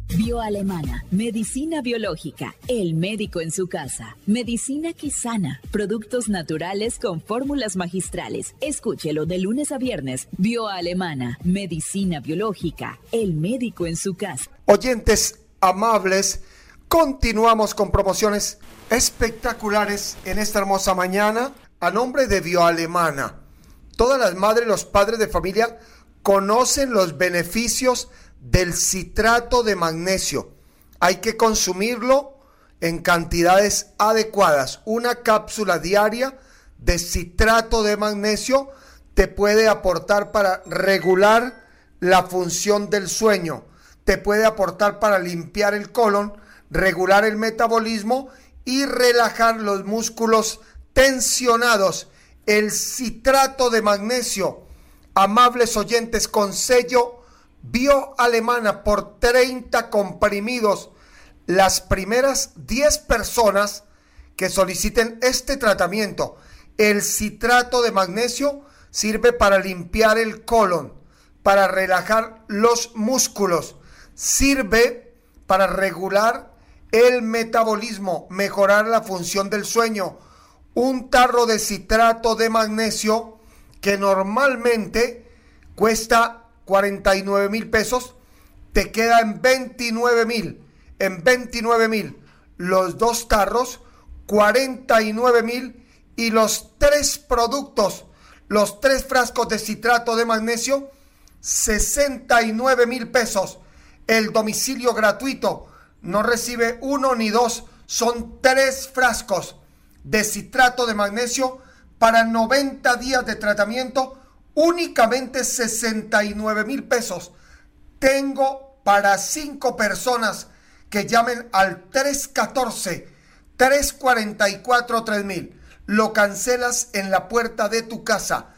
Bioalemana, medicina biológica, el médico en su casa, medicina que sana, productos naturales con fórmulas magistrales. Escúchelo de lunes a viernes. Bioalemana, medicina biológica, el médico en su casa. Oyentes amables, continuamos con promociones espectaculares en esta hermosa mañana a nombre de Bioalemana. Todas las madres y los padres de familia conocen los beneficios del citrato de magnesio. Hay que consumirlo en cantidades adecuadas. Una cápsula diaria de citrato de magnesio te puede aportar para regular la función del sueño, te puede aportar para limpiar el colon, regular el metabolismo y relajar los músculos tensionados. El citrato de magnesio, amables oyentes, con sello Bioalemana, por 30 comprimidos. Las primeras 10 personas que soliciten este tratamiento, el citrato de magnesio, sirve para limpiar el colon, para relajar los músculos, sirve para regular el metabolismo, mejorar la función del sueño. Un tarro de citrato de magnesio que normalmente cuesta 49,000 pesos, te queda en 29,000. En 29,000. Los 2 tarros, 49,000. Y los 3 productos, los 3 frascos de citrato de magnesio, 69,000 pesos. El domicilio gratuito, no recibe 1 ni 2, son 3 frascos de citrato de magnesio para 90 días de tratamiento. Únicamente 69,000 pesos. Tengo para 5 personas que llamen al 314-344-3000. Lo cancelas en la puerta de tu casa.